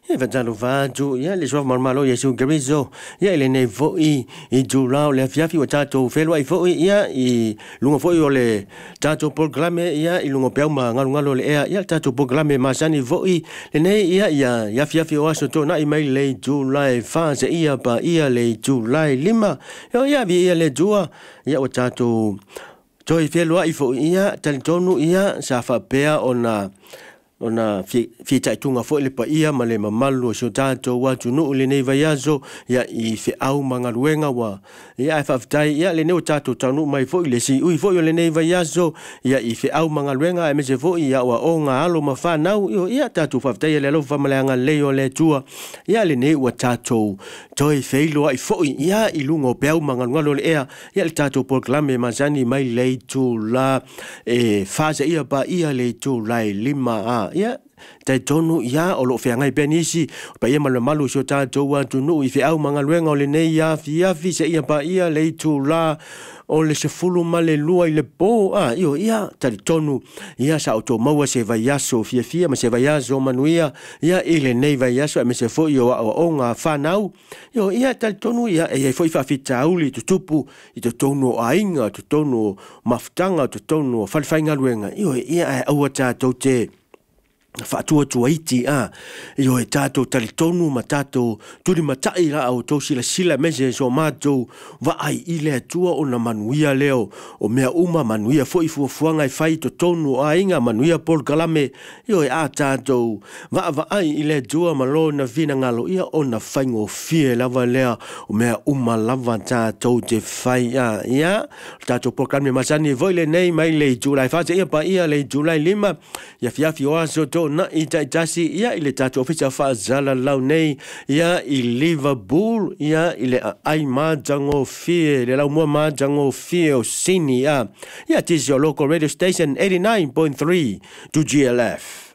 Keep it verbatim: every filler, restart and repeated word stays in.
e vantalo vaju ia le soa marmalo Yesu Garizo ia le nei foi i julao le fiafi o tato felo ai foi ia i lunga foi o le tato programe ia i lunga pau ma ngalu ngalo le ia ia tato programe masani foi le nei ia ia ia fiafi o aso to na i mai le julai fase ia pa ia le julai lima ia ia vi ia le jua ia o tato toi felo ai foi ia talitonu ia sa fa pea ona ona fi fi tai tunga fo le pa ia ma le mamalu so tato wa tunu le nei vaiazo ia i fe au manga luenga wa ia fa tai ia le nei tato tanu mai fo le si ui fo le nei vaiazo ia i fe au manga luenga e me se fo ia wa o nga alo ma fa nau io ia tato fa tai le lo fa malanga le o le tua ia le nei wa tato toi feilo ai fo ia i lungo pe au manga ngalo le ia ia le tato proclame mazani mai le tu la e fa se ia pa ia le tu lai lima a ia tai tonu ia o lo feanga i benisi pa ia malu malu so tato wa tunu i fe au manga luenga o le nei ia fi ia fi se ia pa ia le tu la o le se fulu male lua i le po a io ia tai tonu ia sa auto maua se vaiaso fia fia ma se vaiaso manuia ia i le nei vaiaso me se fo io o nga fanau io ia tai tonu ia e foi fa fita uli tu tupu i to tonu ainga tu tonu maftanga tu tonu falfainga luenga io ia au tato te fatua tuaiti a io e tato talitonu ma tato turi matai la au to sila sila mese so mato va ai ile tua ona manuia leo o mea uma manuia foi fu fuanga i fai to tonu a inga manuia por kalame io e a tato va va ai ile tua malo na vina ngalo ia ona faingo fie lava lea o mea uma lava tato te fai a ia tato por kalame masani voile nei mai le July fa ia pa ia le July lima ia fiafi oaso to na ita itasi ia ile tato ofisa fa zala lau nei ia i Liverpool ia ile ai majango fie le lau mua majango fie o sini ia ia tisi o local radio station eighty-nine point three to G L F.